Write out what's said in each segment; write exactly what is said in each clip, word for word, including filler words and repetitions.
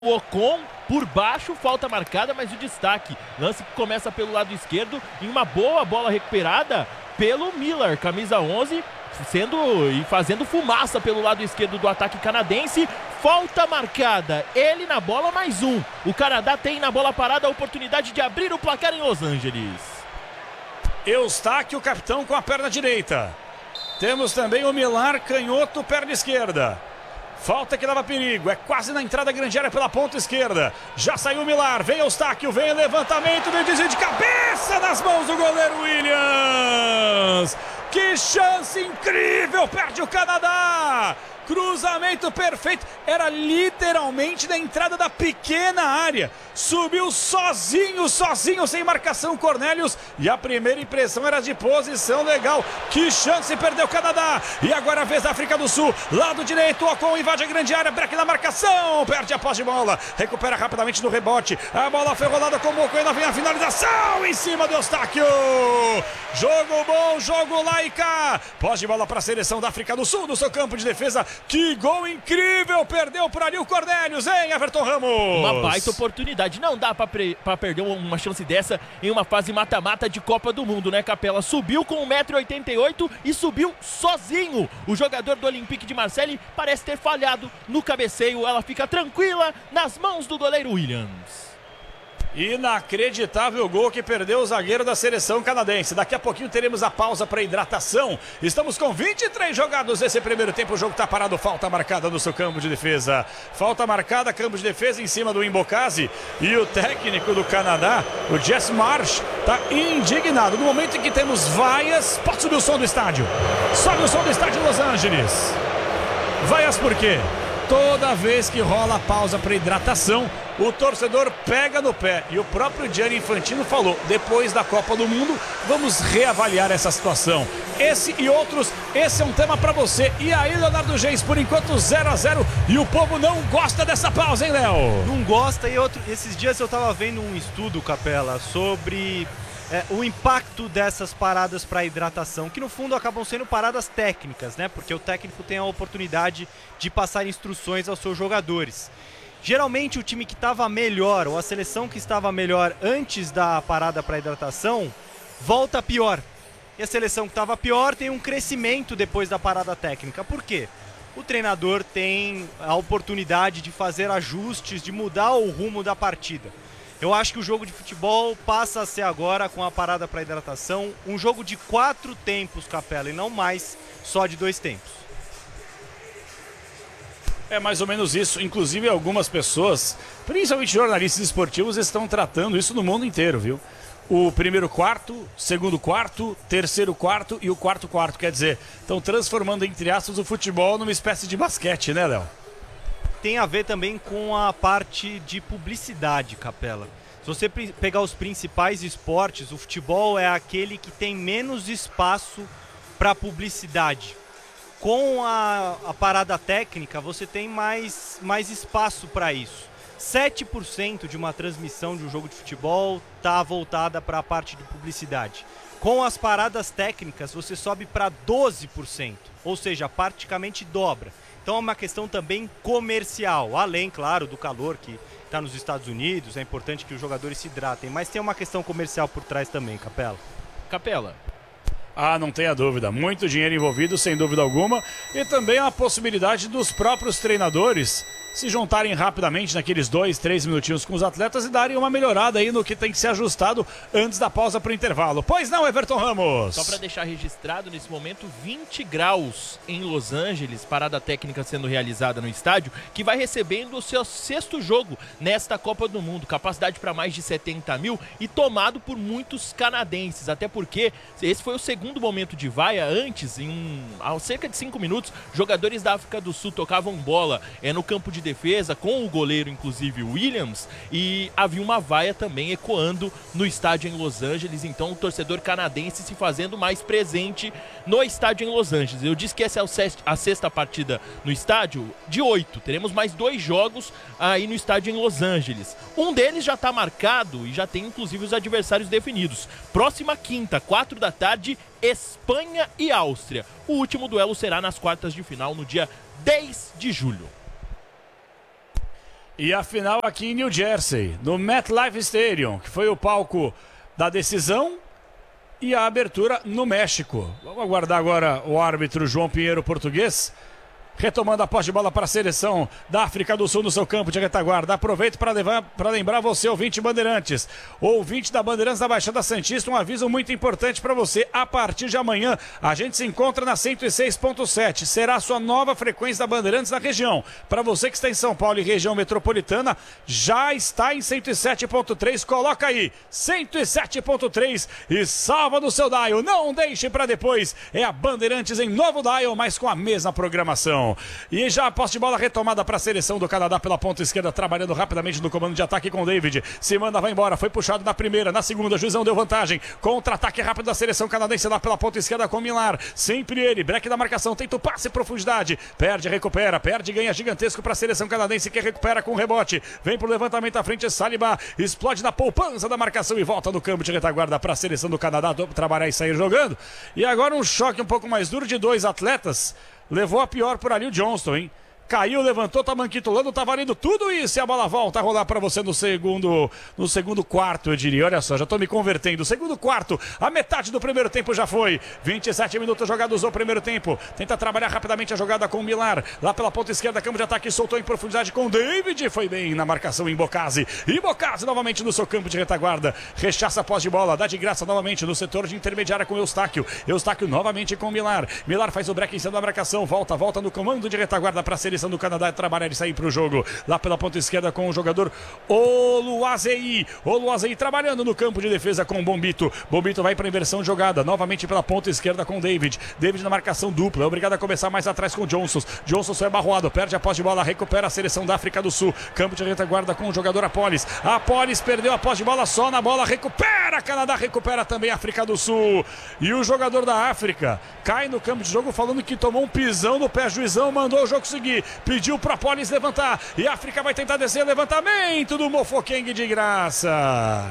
O Ocon por baixo, falta marcada, mas o destaque, lance que começa pelo lado esquerdo, em uma boa bola recuperada pelo Miller, camisa onze, sendo e fazendo fumaça pelo lado esquerdo do ataque canadense. Falta marcada, ele na bola, mais um. O Canadá tem na bola parada a oportunidade de abrir o placar em Los Angeles. Eustáquio, o capitão, com a perna direita. Temos também o Millar, canhoto, perna esquerda. Falta que leva perigo, é quase na entrada da grande área pela ponta esquerda. Já saiu o Millar, vem Eustáquio, vem o levantamento, vem o desvio de cabeça nas mãos do goleiro Williams. Que chance incrível, perde o Canadá. Cruzamento perfeito, era literalmente na entrada da pequena área. Subiu sozinho, sozinho, sem marcação Cornelius. E a primeira impressão era de posição legal. Que chance, perdeu o Canadá. E agora a vez da África do Sul. Lado direito, Ocon invade a grande área, break na marcação. Perde a posse de bola, recupera rapidamente no rebote. A bola foi rolada com o Mocoena, vem a finalização em cima do Eustáquio. Jogo bom, jogo lá e cá. Posse de bola para a seleção da África do Sul no seu campo de defesa. Que gol incrível, perdeu por ali o Cornelius, hein, Everton Ramos? Uma baita oportunidade, não dá pra, pra perder uma chance dessa em uma fase mata-mata de Copa do Mundo, né, Capela? Subiu com um metro e oitenta e oito e subiu sozinho. O jogador do Olympique de Marseille parece ter falhado no cabeceio, ela fica tranquila nas mãos do goleiro Williams. Inacreditável gol que perdeu o zagueiro da seleção canadense. Daqui a pouquinho teremos a pausa para hidratação. Estamos com vinte e três jogados nesse primeiro tempo. O jogo está parado, falta marcada no seu campo de defesa. Falta marcada, campo de defesa em cima do Imbocase. E o técnico do Canadá, o Jess Marsh, está indignado. No momento em que temos vaias, pode subir o som do estádio. Sobe o som do estádio em Los Angeles. Vaias por quê? Toda vez que rola a pausa para hidratação, o torcedor pega no pé. E o próprio Gianni Infantino falou, depois da Copa do Mundo, vamos reavaliar essa situação. Esse e outros, esse é um tema para você. E aí, Leonardo Geis, por enquanto zero a zero. E o povo não gosta dessa pausa, hein, Léo? Não gosta. E outro, esses dias eu tava vendo um estudo, Capela, sobre... É, o impacto dessas paradas para hidratação, que no fundo acabam sendo paradas técnicas, né? Porque o técnico tem a oportunidade de passar instruções aos seus jogadores. Geralmente o time que estava melhor, ou a seleção que estava melhor antes da parada para hidratação, volta pior. E a seleção que estava pior tem um crescimento depois da parada técnica. Por quê? O treinador tem a oportunidade de fazer ajustes, de mudar o rumo da partida. Eu acho que o jogo de futebol passa a ser agora, com a parada para hidratação, um jogo de quatro tempos, Capela, e não mais só de dois tempos. É mais ou menos isso. Inclusive algumas pessoas, principalmente jornalistas esportivos, estão tratando isso no mundo inteiro, viu? O primeiro quarto, segundo quarto, terceiro quarto e o quarto quarto. Quer dizer, estão transformando, entre aspas, o futebol numa espécie de basquete, né, Léo? Tem a ver também com a parte de publicidade, Capela. Se você pegar os principais esportes, o futebol é aquele que tem menos espaço para publicidade. Com a, a parada técnica, você tem mais, mais espaço para isso. sete por cento de uma transmissão de um jogo de futebol está voltada para a parte de publicidade. Com as paradas técnicas, você sobe para doze por cento, ou seja, praticamente dobra. Então é uma questão também comercial, além, claro, do calor que está nos Estados Unidos, é importante que os jogadores se hidratem, mas tem uma questão comercial por trás também, Capela. Capela. Ah, não tenha dúvida, muito dinheiro envolvido, sem dúvida alguma, e também a possibilidade dos próprios treinadores se juntarem rapidamente naqueles dois, três minutinhos com os atletas e darem uma melhorada aí no que tem que ser ajustado antes da pausa para o intervalo. Pois não, Everton Ramos? Só para deixar registrado, nesse momento, vinte graus em Los Angeles, parada técnica sendo realizada no estádio, que vai recebendo o seu sexto jogo nesta Copa do Mundo. Capacidade para mais de setenta mil e tomado por muitos canadenses, até porque esse foi o segundo momento de vaia. Antes, em um, há cerca de cinco minutos, jogadores da África do Sul tocavam bola é, no campo de defesa, com o goleiro, inclusive, Williams, e havia uma vaia também ecoando no estádio em Los Angeles. Então o torcedor canadense se fazendo mais presente no estádio em Los Angeles. Eu disse que essa é a sexta partida no estádio, de oito. Teremos mais dois jogos aí no estádio em Los Angeles. Um deles já está marcado e já tem, inclusive, os adversários definidos. Próxima quinta, quatro da tarde, Espanha e Áustria. O último duelo será nas quartas de final, no dia dez de julho. E a final aqui em New Jersey, no MetLife Stadium, que foi o palco da decisão e a abertura no México. Vamos aguardar agora o árbitro João Pinheiro, português, retomando a posse de bola para a seleção da África do Sul no seu campo de retaguarda. Aproveito para levar, para lembrar você, ouvinte Bandeirantes, ouvinte da Bandeirantes da Baixada Santista, um aviso muito importante para você. A partir de amanhã, a gente se encontra na cento e seis ponto sete. Será a sua nova frequência da Bandeirantes na região. Para você que está em São Paulo e região metropolitana, já está em cento e sete ponto três. Coloca aí, cento e sete ponto três e salva no seu dial. Não deixe para depois. É a Bandeirantes em novo dial, mas com a mesma programação. E já a posse de bola retomada para a seleção do Canadá pela ponta esquerda, trabalhando rapidamente no comando de ataque com o David. Se manda, vai embora, foi puxado na primeira, na segunda, Juizão deu vantagem. Contra-ataque rápido da seleção canadense lá pela ponta esquerda com o Millar. Sempre ele, break da marcação, tenta o passe em profundidade. Perde, recupera, perde, ganha gigantesco para a seleção canadense que recupera com o rebote. Vem pro levantamento à frente, Saliba explode na poupança da marcação e volta no campo de retaguarda para a seleção do Canadá trabalhar e sair jogando. E agora um choque um pouco mais duro de dois atletas. Levou a pior por ali o Johnston, hein? Caiu, levantou, tá manquitulando, tá valendo tudo isso e a bola volta a rolar para você no segundo, no segundo quarto, eu diria. Olha só, já tô me convertendo. Segundo quarto, a metade do primeiro tempo já foi. vinte e sete minutos jogados no primeiro tempo. Tenta trabalhar rapidamente a jogada com o Millar. Lá pela ponta esquerda, campo de ataque, soltou em profundidade com o David. Foi bem na marcação em Bocase. E Bocase novamente no seu campo de retaguarda. Rechaça a posse de bola, dá de graça novamente no setor de intermediária com o Eustáquio. Eustáquio novamente com o Millar. Millar faz o break em cima da marcação. Volta, volta no comando de retaguarda para a seleção do Canadá trabalhar e sair para o jogo. Lá pela ponta esquerda com o jogador Oluwazei. Oluwazei trabalhando no campo de defesa com o Bombito. Bombito vai para a inversão de jogada. Novamente pela ponta esquerda com o David. David na marcação dupla. É obrigado a começar mais atrás com o Johnson. Johnson só é barroado. Perde a posse de bola. Recupera a seleção da África do Sul. Campo de retaguarda com o jogador Apolis. Apolis perdeu a posse de bola só na bola. Recupera. Canadá recupera também a África do Sul. E o jogador da África cai no campo de jogo falando que tomou um pisão no pé. Juizão mandou o jogo seguir. Pediu para Polis levantar e a África vai tentar descer. Levantamento do Mofokeng de graça.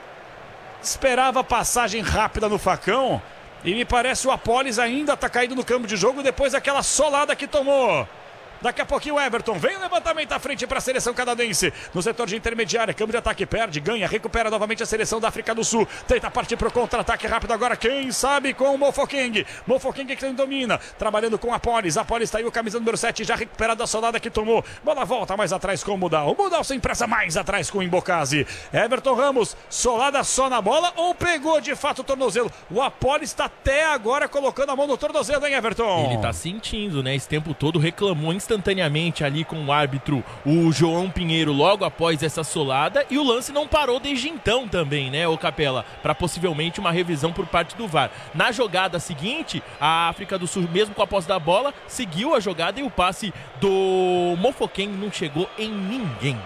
Esperava passagem rápida no facão e me parece o Apolis ainda está caído no campo de jogo depois daquela solada que tomou. Daqui a pouquinho o Everton vem o levantamento à frente para a seleção canadense. No setor de intermediária, campo de ataque, perde, ganha, recupera novamente a seleção da África do Sul. Tenta partir para o contra-ataque rápido agora, quem sabe com o Mofokeng. Mofokeng que domina, trabalhando com a Apolis. Apolis está aí o camisa número sete, já recuperado a solada que tomou. Bola volta mais atrás com o Mudal. O Mudal sem pressa mais atrás com o Imbocase. Everton Ramos, solada só na bola ou pegou de fato o tornozelo? O Apolis está até agora colocando a mão no tornozelo, hein, Everton? Ele está sentindo, né? Esse tempo todo reclamou instantaneamente ali com o árbitro, o João Pinheiro, logo após essa solada, e o lance não parou desde então também, né, ô Capela, para possivelmente uma revisão por parte do V A R. Na jogada seguinte, a África do Sul, mesmo com a posse da bola, seguiu a jogada e o passe do Mofokeng não chegou em ninguém.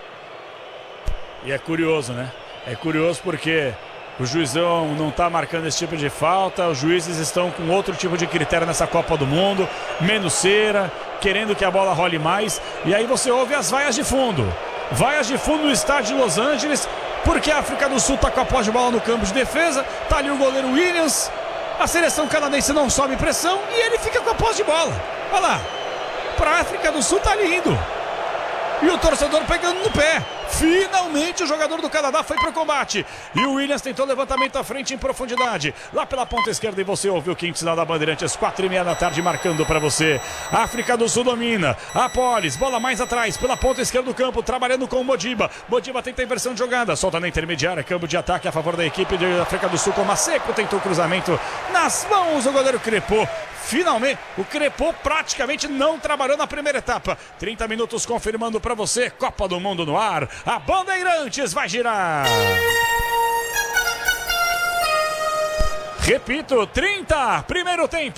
E é curioso, né? É curioso porque o juizão não está marcando esse tipo de falta, os juízes estão com outro tipo de critério nessa Copa do Mundo, menos cera, querendo que a bola role mais, e aí você ouve as vaias de fundo. Vaias de fundo no estádio de Los Angeles, porque a África do Sul está com a posse de bola no campo de defesa, tá ali o goleiro Williams, a seleção canadense não sobe pressão e ele fica com a posse de bola. Olha lá, para a África do Sul tá lindo. E o torcedor pegando no pé. Finalmente o jogador do Canadá foi pro combate. E o Williams tentou levantamento à frente em profundidade. Lá pela ponta esquerda e você ouviu o quinto sinal da Bandeirantes, quatro e meia da tarde marcando para você. África do Sul domina. Apolis, bola mais atrás pela ponta esquerda do campo, trabalhando com o Modiba. Modiba tenta a inversão de jogada, solta na intermediária, campo de ataque a favor da equipe de África do Sul com Maceco, tentou o cruzamento nas mãos do goleiro Crepô. Finalmente, o Crepô praticamente não trabalhou na primeira etapa. trinta minutos confirmando para você, Copa do Mundo no ar. A Bandeirantes vai girar. Repito, trinta, primeiro tempo.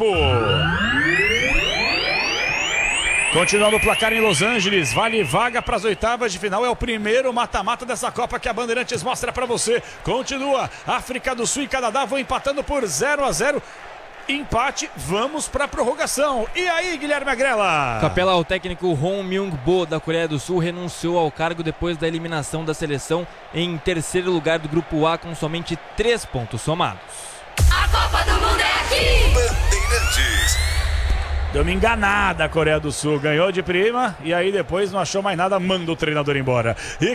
Continuando o placar em Los Angeles, vale vaga para as oitavas de final, é o primeiro mata-mata dessa Copa que a Bandeirantes mostra para você. Continua, África do Sul e Canadá vão empatando por zero a zero. Empate, vamos para a prorrogação. E aí, Guilherme Agrela? Capela, o técnico Hong Myung-bo da Coreia do Sul renunciou ao cargo depois da eliminação da seleção em terceiro lugar do Grupo A com somente três pontos somados. A Copa do Mundo é aqui! Bandeirantes. Deu uma enganada a Coreia do Sul, ganhou de prima e aí depois não achou mais nada, manda o treinador embora. E